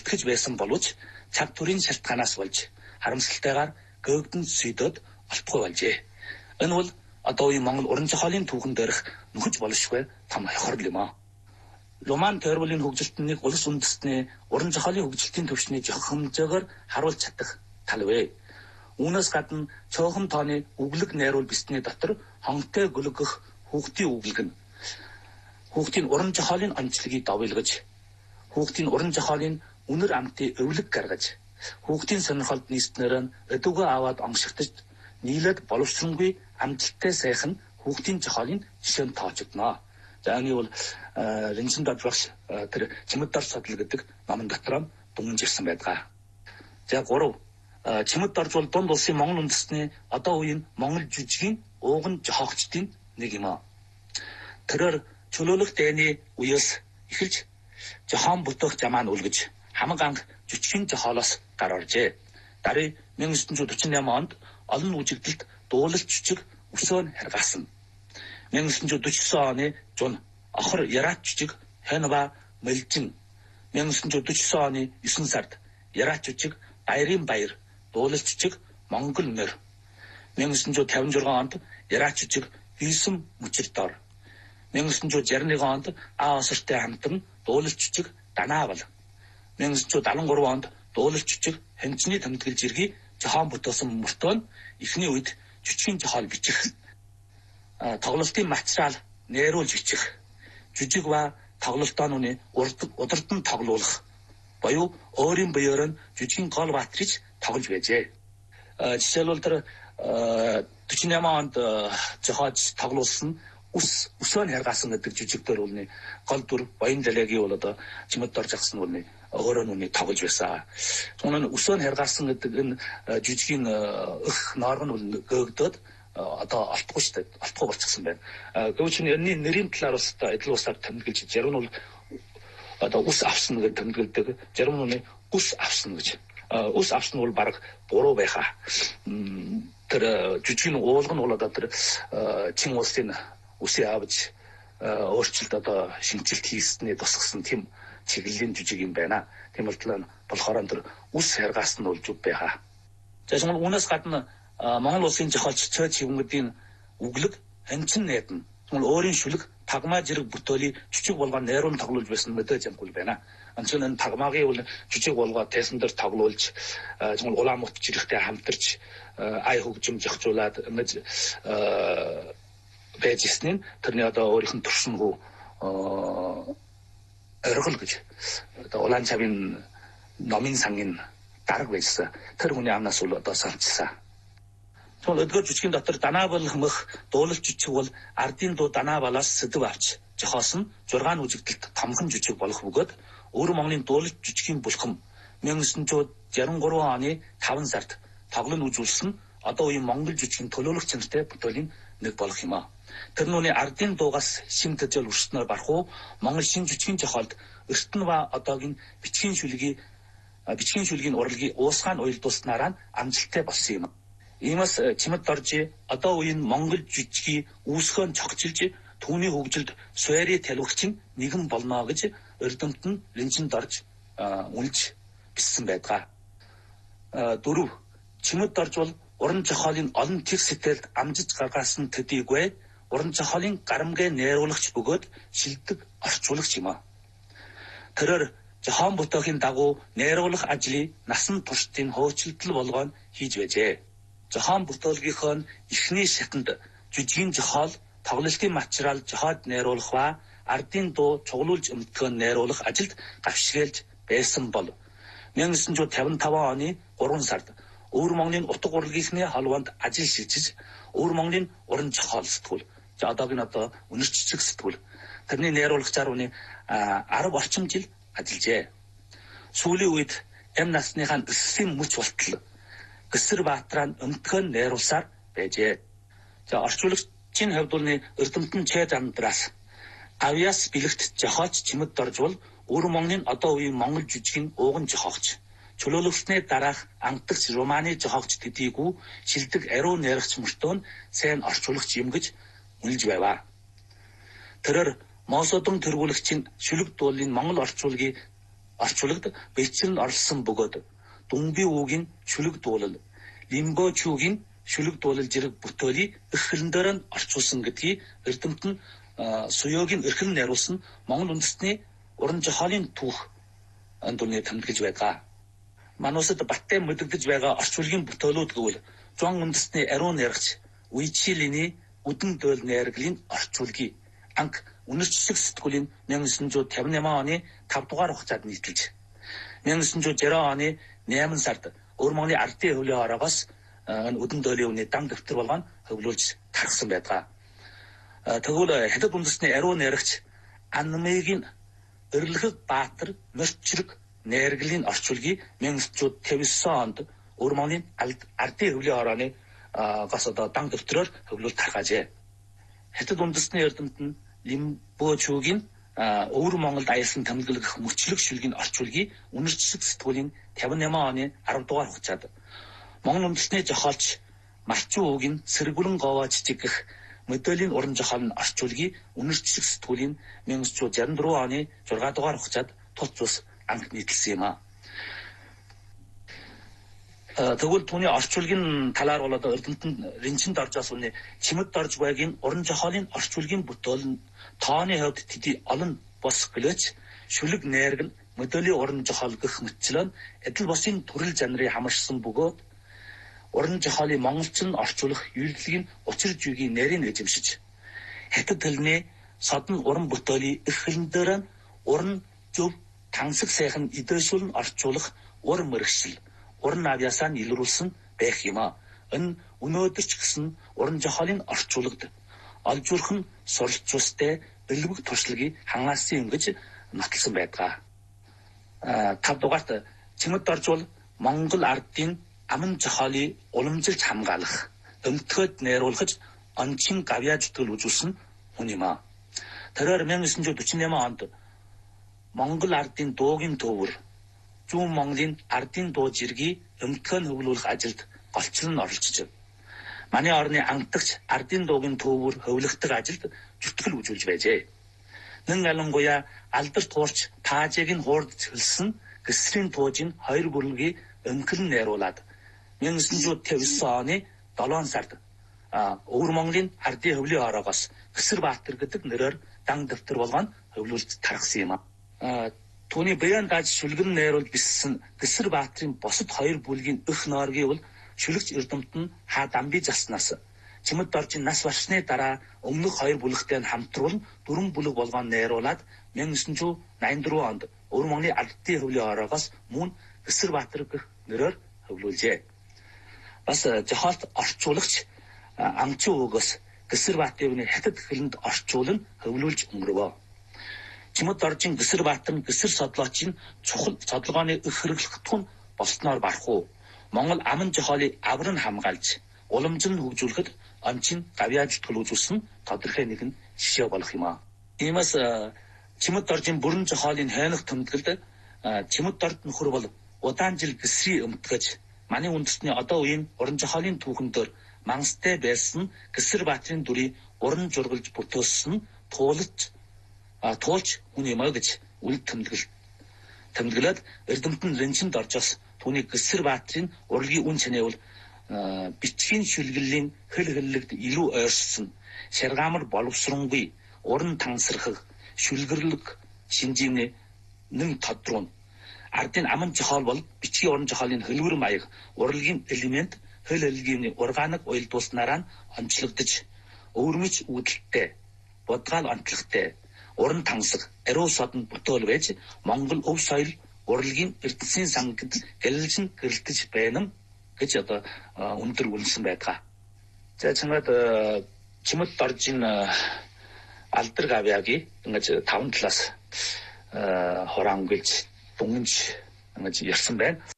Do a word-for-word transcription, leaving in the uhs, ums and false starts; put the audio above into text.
үлдэтгэж байсан боловч цаг төрийн шалтгаанаас болж харамсалтайгаар гөөгдөн зүйдөд олдохгүй болжээ. Энэ бол одоо үеийн Монгол уран зохиолын түүхэн дээрх нөхөж болшгүй том хохирол юм аа. Роман теориолын хөгжилтөнд нэг улс үндэстний уран зохиолын хөгжилтийн төвшний жох хэмжээгээр харуулж чадах тал вэ. Үүнээс гадна цөөхөн тооны үглэг найруул бисний дотор хонхтой гөлгөх хүүхдийн үглэг нь хүүхдийн уран зохиолын онцлогийг давилгаж, хүүхдийн уран зохиолын үнэр амтыг өвлөг гаргаж, хүүхдийн сонирхолд нийснээр нь өдөгөө аваад оншигдож нийлээд боловсронгүй амжилттай сайхан хүүхдийн зохиолын жишээнд тоочдно. За энэ бол Ринчин Дадварш тэр Чимэд дор содол гэдэг номон дотор дүнж ирсэн байдаг. За гурав Чимэд дорж бол дунд улсын Монгол үндэстний одоо үеийн Монгол жүжигийн ууган жохогчдын нэг юм аа. Тэрээр чөлөөлөх дэйний үеэс эхэлж жохон бүтэх замаа үлгэж хамаг анх жүжигийн зохиолоос гар оржээ. Даруй мянга девятьсот сорок восемь онд олон үжигдэлд дуулалт жүжиг өсөөн харгаасан. мянга девятьсот сорок девять оны зун охор яраач жүжиг Хэнва Мэлжин, мянга девятьсот сорок девять оны девятом сард яраач жүжиг Баярын баяр, дуулалт жүжиг Монгол морь, мянга девятьсот пятьдесят шесть онд яраач жүжиг Бийсэн мөчир дор, мянга девятьсот шестьдесят один онд Аа осортой хамтран дуулалт жүжиг Данаавал, мянга девятьсот севenta три онд дуулалт жүжиг Хэмчний тэмдэглэж иргий жохон бүтээсэн мөртөө эхний үед жүжигийн зохиол бичих, тоглолтын материал нээруулж бичих, жүжиг ба тоглолтооны удирдан тоглуулах боёо өөрийн биеэр нь жүжигийн гол баатрич тоглож байжээ. Жишээлбэл тэр сорок восемь онд зохиож тоглуулсан ус өсөөн харгаасан гэдэг жүжигдэр үлний гол дүр Баян далайгийн бол одоо Чимэд дорж агсан үлний өөрөө нүний тоглож байсан. Түүний өсөөн харгаасан гэдэг энэ жүжигийн өх норм нь гөөгдөд одоо олдохгүй шүү дээ. Олдохгүй болчихсон байна. Гэвч энэ нэрийн талаар бас эдл усаар тэмдэглэж, зарим нь бол одоо ус авсан гэж тэмдэглэдэг, зарим нь ус авсан гэж. Ус авсан бол баг буруу байхаа. Тэр жүжигийн уулга нь бол одоо тэр чин улсын үсээ авч өөрчлөлт одоо шинжилт хийснээ тусгасан тийм чиглэлийн жүжиг юм байна. Тийм болтлоо болохоор тэр ус харгаас нь болж байхаа. За тэгвэл үүнээс гадна Монгол улсын зохиолч Цой Чивэнгүүдийн үглэг ханчин найдан. Тэгвэл өөрийн шүлэг тагмаа зэрэг бүтээлийн жүжиг болгоо найруулан тоглуулж байсан мэдээж ямгүй байна. Анчны энэ тагмаагийн бол жүжиг болгоо тайсан дээр тоглуулж, тэгвэл улаан мут жирэгтэй хамтарч ай хөгжим зохицуулаад ингэж байжсэн нь тэрний одоо өөрийнх нь туршингүй оргил гэж одоо улаан цавын номын сангийн дарга байсан. Тэр хүний амнаас бол одоо санчсан. Тэгвэл өдгөр жүжигийн дотор Данаавал хэмэх дуулалт жүжиг бол ардын дуу Данаавалаас сэдв авч зохиосон зургаан үжигдэлт томхон жүжиг болох бөгөөд өөр Монголын дуулалт жүжигийн бүлхэм мянга девятьсот шестьдесят три оны таван сард тоглон үзүүлсэн одоо үеийн Монгол жүжигийн төлөөлөх чанартай бүтээлийн нэг болох юм аа. Тэр нүуний ардын дуугаас шим төжөл өрснөөр барах уу Монгол шин жүжигийн зохиолд эртэн ба одоогийн бичгийн шүлгийн бичгийн шүлгийн урлагийн уусгаан уялдуулснараа амжилттай болсон юм. Иймээс Чимэд дорж одоо үеийн Монгол жүжигийн үүсгэн цогцолж түүний хөгжилд суурь талвагчин нэгэн болно гэж эрдэмт нь Ринчин дорж үнэлж бичсэн байдаг. Дөрөв Чимэд дорж бол уран зохиолын олон тэг сэтгэлд амжиж гаргасан төдийгүй уран зохиолын гарамгай найруулагч бөгөөд шилдэг орчуулагч юм аа. Тэрээр зохион бүтээхийн дагуу найруулах ажлыг насан туршдын хөөцөлтөл болгоон хийж байжээ. Зохион бүтээлгийнхөө эхний шатанд жүжигийн зохиол, тоглолтын материал зохиод найруулах ба ардын дуу цуглуулж өмтгөн найруулах ажилд гавшигэлж байсан бол мянга девятьсот пятьдесят пять оны гурван сард Өөр Монголын утга урлагийнхны холбоонд ажил шилжиж, Өөр Монголын уран зохиол сэтгүүл, за одоогийн одоо үнэр чичиг сэтгүүл тэрний найруулагчаар үний арав орчим жил ажиллажээ. Сүүлийн үед эм насныхаа өссөн мөч болтол Гэсэр Баатраа өмтгөн найруулсаар байжээ. За орчуулагчийн хувьд бол эрдэмтэн Чэ Замдраас авьяас бэлэгт зохиоч Чимэд дорж бол Өөр Монголын одоо үеийн монгол жүжигийн ууган зохиогч, чөлөөлөгчний дараах ангидагч романы зохиогч гэдгийгүү шилдэг ариу найрагч мөртөө сайн орчуулагч юм гэж үнэлж байваа. Тэрээр Мосодон тэргүүлэгчийн шүлэг дуулын монгол орчуулгын орчуулгад бэцэн орлсон бөгөөд Дүнби уугийн шүлэг дуулал, Лимбо чүүгийн шүлэг дуулал зэрэг бүтээлийг их хэлнээр нь орчуулсан гэдгийг эрдэмт нь Суёгийн эрхэл найруулсан Монгол үндэстний уран зохиолын түүх андуурны тэмдэглэж байгаа. Манусад баттай мэдэгдэж байгаа орчуулгын бүтээлүүд гэвэл Зуан үндэстний ариун найрагч Уйчилиний Үдэн дөөл найраглийн орчуулгыг анх үнэрчлэг сэтгүүлийн мянга девин жүз тавьж найман оны тав дугаар хугацаанд нийтэлж мянга девин жүз зэвэн оны найман сард Өвөр Монголын ардын хөвлийн ороогоос Үдэн дөөлийн үний дан дэвтэр болгон хөвлүүлж тархсан байдаг. Тэгвэл Хятад үндэстний ариун найрагч Анмегийн Өрлөгөг Баатар Мөрчрөг найраглийн орчуулгыг мянга девин жүз тавьж девсан онд Өвөр Монголын ардын хөвлийн орооны гас одоо дан дэвтрээр хөвлүүл тархаажээ. Хятад үндэстний эрдэмт нь Лимбо чүүгийн Өвөр Монголд аялсан тэмдэглэх мөчлөг шүлгийн орчуулгыг үнэрчлэг сэтгүүлийн тавьж найман оны арав дугаар хугацаанд Монгол үндэстний зохиолч Малчин уугийн Сэргүлэн говоо жижиг гэх мэдээллийн уран зохиолын орчуулгыг үнэрчлэг сэтгүүлийн мянга девин жүз зарим дөрвөн оны зургаан дугаар хугацаанд тулц ус анх нийтэлсэн юм а. Тэгвэл түүний орчуулгын талаар бол одоо эрдэмтэн ринчэнд орж бас үний чимэд дорж байгийн уран зохиолын орчуулгын бүтээл нь тооны хувьд тэдий олон бос гэлээч шүлэг найраг нь мэдээллийн уран зохиол гэх мэтчлэн эдэл босын төрөл жанрыг хамарсан бөгөөд уран зохиолын монголчин орчуулах үйлдэлгийн учир жүйгийн нарийн эзэмшиж Хятад хэлний содон уран бүтээлийг их хэлнээр нь уран зөв тансаг сайхан эдээшүүлэн орчуулах ур мэрэгшил уран авьяасаа илрүүлсэн байх юм а. Энэ өнөөдөр ч гэсэн уран зохиолын орчуулгад олж өрхөн суралцуустай бэлбэг туршлагыг хангаасан юм гэж нотолсон байдаг. А тав дугаарт чимэд доржвол Монгол ардын аман зохиолыг уламжилж хамгаалах, өмтгöd найруулж ончин гавьяа зүтгэл үзүүлсэн хүн юм а. Тэрээр мянга девин жүз дөрвөн онд Монгол ардын дуугийн төвөр Зүүн Монголын ардын дуу жиргийг өмтгөн хөвлүүлэх ажилд голчлон оролцож манай орны ангидагч ардын дуугийн төвөр хөвлөгдөг ажилд зүтгэл үзүүлж байжээ. Нэн алангуяа алдар туурч таажиг нь хуурдж хөлсөн гэсрийн туужийн хоёр бүлгийг өмхлөн найруулад мянга девин жүз тавьж девсан оны долоон сард Өвөр Монголын ардын хөвлийн ороогоос Гэсэр Баатар гэдэг нэрээр дан дэвтэр болгон хөвлүүлж тархсан юм а. Түүний баян дааж шүлгэн найруулж биссэн Гэсэр Баатрын босод хоёр бүлгийн өх нооргийг бол шүлэгч эрдэмт нь хаа дамби заснаас чимэд доржин нас барсны дараа өмнөх хоёр бүлэгтэй нь хамтруулан дөрвөн бүлэг болгон найруулад мянга девин жүз найман дөрвөн онд Өвөр Монголын ардын хөвлийн ороогоос мөн Гэсэр Баатар гэх нэрээр хөвлүүлжээ. Бас зохиолт орчуулагч Амчин уугаас Гэсэр Баатрын Хятад хэлэнд орчуулан хөвлүүлж өнгөрөв. Чимэд доржин Гэсэр Баатар нь Гэсэр содлоочийн чухал содлогооны өх хэрэглэхдэх нь болсноор барах уу. Монгол аман зохиолыг авран хамгаалж уламжин хөгжүүлэхэд ончин гавьяаж төлөвлөсөн тодорхой нэгэн жишээ болох юм а. Иймээс чимэд доржин бүрэн зохиолын хайнах тэмдэглэлд чимэд дорд нөхөр бол удаан жил Гэсрийн өмтгөж манай үндэстний одоо үеийн уран зохиолын түүхэн дээр мангастай байсан Гэсэр Баатрын дүрийг уран зургалж бүтээсэн туулж туулж хүн юм а гэж үл тэмдэглэл тэмдэглээд эрдэмтэн ринчэнд оржоос түүний Гэсэр Баатрын урлагийн үн цэнэ бол бичгийн шүлгэллийн хэл хэллэгд илүү ойрсон шаргаамар боловсронгүй уран тансархах шүлгэрлэг шинжээний нэг тодруу ардын аман зохиол бол бичгийн уран зохиолын хөлбөр маяг урлагийн элемент хөл хэллэгийн ургаанаг уялдуулснараа нь онцлогдож өвөрмөж үүдэлтэй бодгаал онцлогтой уран тансаг ариу содон бүтээл байж Монгол өв соёл урлагийн эрдэнэсийн сангад гэлэлжин гэрэлтэж байна гэж одоо өндөр үнэлсэн байдаг. За чамд чимэд доржин алдар гавьяагийн ингэж таван талаас хуран гэлж дүнж ингэж ярьсан байна.